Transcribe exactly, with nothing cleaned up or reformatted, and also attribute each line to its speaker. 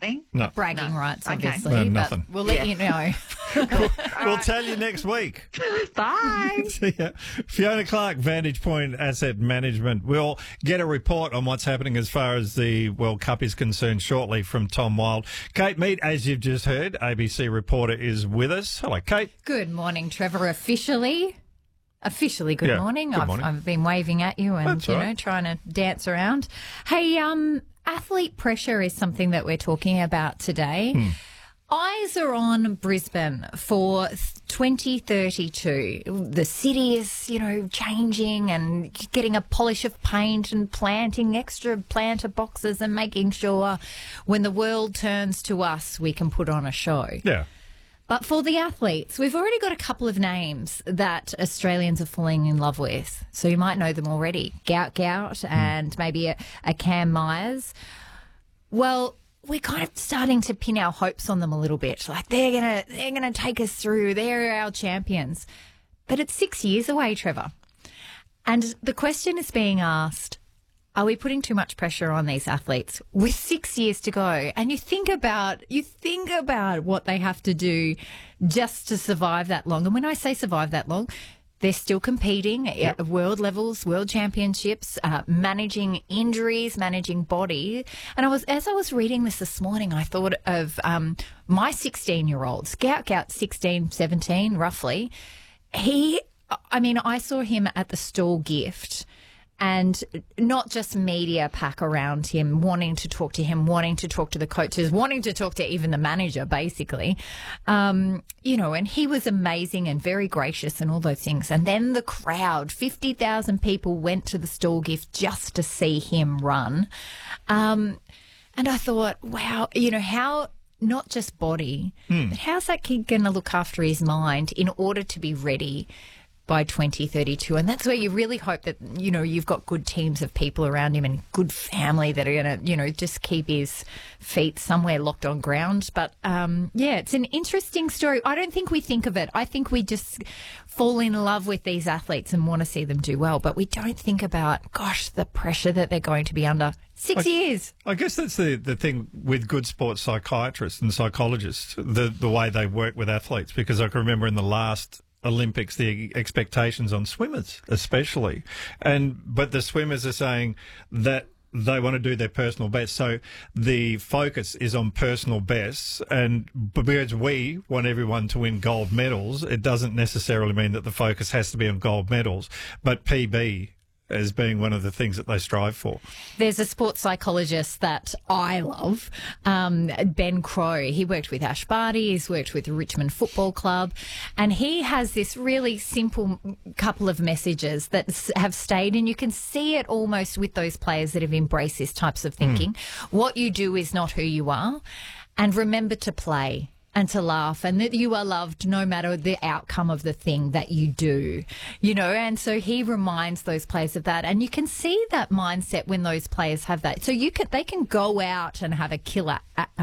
Speaker 1: something?
Speaker 2: No.
Speaker 3: Bragging
Speaker 1: No.
Speaker 3: rights,
Speaker 1: Okay.
Speaker 3: obviously.
Speaker 2: No,
Speaker 3: but
Speaker 2: nothing.
Speaker 3: we'll let
Speaker 1: Yeah.
Speaker 3: you know.
Speaker 2: We'll tell you next week.
Speaker 1: Bye.
Speaker 2: See ya. Fiona Clark, Vantage Point Asset Management. We'll get a report on what's happening as far as the World Cup is concerned shortly from Tom Wild. Kate Mead, as you've just heard, A B C reporter, is with us. Hello, Kate.
Speaker 3: Good morning, Trevor. Officially. Officially, good
Speaker 2: Yeah,
Speaker 3: morning.
Speaker 2: good
Speaker 3: I've,
Speaker 2: morning.
Speaker 3: I've been waving at you and,
Speaker 2: That's
Speaker 3: you
Speaker 2: all
Speaker 3: know,
Speaker 2: right.
Speaker 3: trying to dance around. Hey, um, athlete pressure is something that we're talking about today.
Speaker 2: Hmm.
Speaker 3: Eyes are on Brisbane for twenty thirty-two. The city is, you know, changing and getting a polish of paint and planting extra planter boxes and making sure when the world turns to us, we can put on a show.
Speaker 2: Yeah.
Speaker 3: But for the athletes, we've already got a couple of names that Australians are falling in love with. So you might know them already. Gout Gout and maybe a, a Cam Myers. Well, we're kind of starting to pin our hopes on them a little bit. Like they're gonna they're gonna take us through. They're our champions. But it's six years away, Trevor. And the question is being asked, are we putting too much pressure on these athletes with six years to go? And you think about you think about what they have to do just to survive that long. And when I say survive that long, they're still competing at world levels, world championships, uh, managing injuries, managing body. And I was as I was reading this this morning, I thought of um, my sixteen-year-old, Scout Gout, sixteen, seventeen, roughly. He, I mean, I saw him at the Stall Gift. And not just media pack around him, wanting to talk to him, wanting to talk to the coaches, wanting to talk to even the manager, basically. Um, you know, and he was amazing and very gracious and all those things. And then the crowd, fifty thousand people went to the Stall Gift just to see him run. Um, and I thought, wow, you know, how... not just body,
Speaker 2: Hmm.
Speaker 3: but how's that kid going to look after his mind in order to be ready by twenty thirty-two? And that's where you really hope that, you know, you've got good teams of people around him and good family that are going to, you know, just keep his feet somewhere locked on ground. But, um, yeah, it's an interesting story. I don't think we think of it. I think we just fall in love with these athletes and want to see them do well. But we don't think about, gosh, the pressure that they're going to be under. Six
Speaker 2: I-
Speaker 3: years.
Speaker 2: I guess that's the, the thing with good sports psychiatrists and psychologists, the, the way they work with athletes, because I can remember in the last Olympics, the expectations on swimmers especially. And but the swimmers are saying that they want to do their personal best. So the focus is on personal bests. And because we want everyone to win gold medals, it doesn't necessarily mean that the focus has to be on gold medals, but P B as being one of the things that they strive for.
Speaker 3: There's a sports psychologist that I love, um, Ben Crow. He worked with Ash Barty, he's worked with the Richmond Football Club, and he has this really simple couple of messages that s- have stayed, and you can see it almost with those players that have embraced this types of thinking. Mm. What you do is not who you are, and remember to play and to laugh, and that you are loved no matter the outcome of the thing that you do, you know. And so he reminds those players of that, and you can see that mindset when those players have that. So you can, they can go out and have a killer